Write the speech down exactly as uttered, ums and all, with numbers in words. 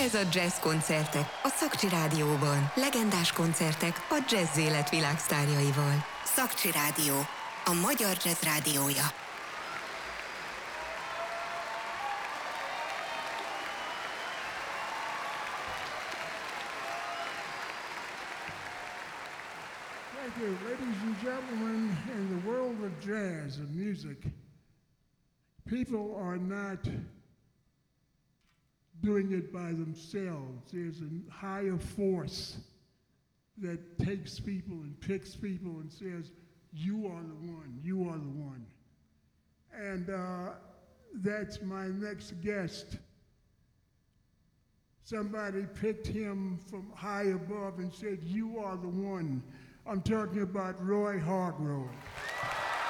Ez a Jazz koncertek a Szakcsi Rádióban. Legendás koncertek a jazz élet világsztárjaival. Szakcsi Rádió, a magyar jazz rádiója. Thank you, ladies and gentlemen. In the world of jazz and music, people are not doing it by themselves. There's a higher force that takes people and picks people and says, you are the one, you are the one. And uh, that's my next guest. Somebody picked him from high above and said, you are the one. I'm talking about Roy Hargrove.